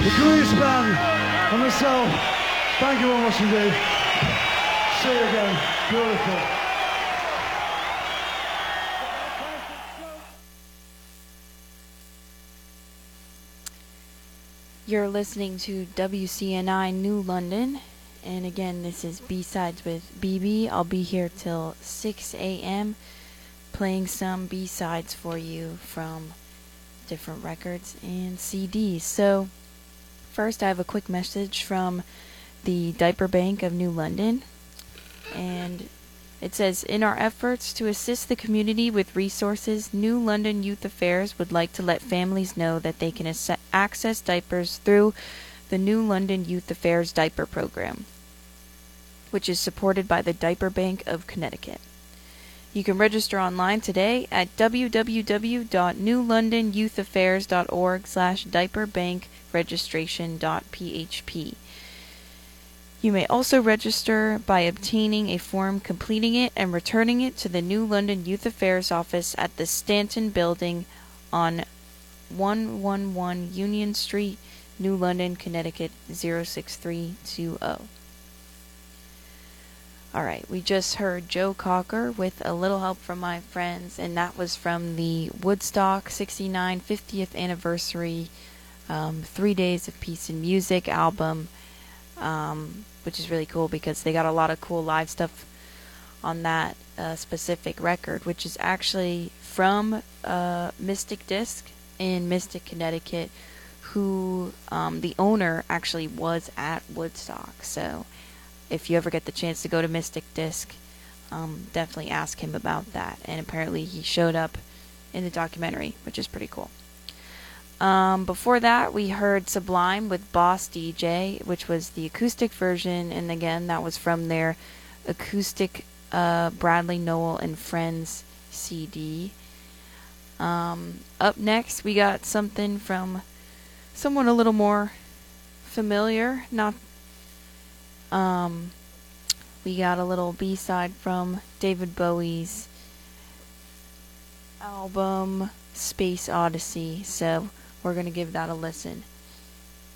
the Grease Band, and myself. Thank you very much indeed. See you again. Beautiful. You're listening to WCNI New London, and again, this is B-Sides with BB. I'll be here till 6 a.m. playing some B-Sides for you from different records and CDs. So, first I have a quick message from the Diaper Bank of New London, and it says, in our efforts to assist the community with resources, New London Youth Affairs would like to let families know that they can access diapers through the New London Youth Affairs Diaper Program, which is supported by the Diaper Bank of Connecticut. You can register online today at www.newlondonyouthafairs.org/diaperbankregistration.php. You may also register by obtaining a form, completing it, and returning it to the New London Youth Affairs office at the Stanton Building on 111 Union Street, New London, Connecticut 06320. Alright, we just heard Joe Cocker with A Little Help from My Friends, and that was from the Woodstock 69 50th Anniversary 3 Days of Peace and Music album, which is really cool because they got a lot of cool live stuff on that specific record, which is actually from Mystic Disc in Mystic, Connecticut, who the owner actually was at Woodstock. So if you ever get the chance to go to Mystic Disc, definitely ask him about that. And apparently he showed up in the documentary, which is pretty cool. Before that, we heard Sublime with Boss DJ, which was the acoustic version, and again, that was from their acoustic Bradley Nowell and Friends CD. Up next, we got something from someone a little more familiar. We got a little B-side from David Bowie's album Space Odyssey, so we're going to give that a listen.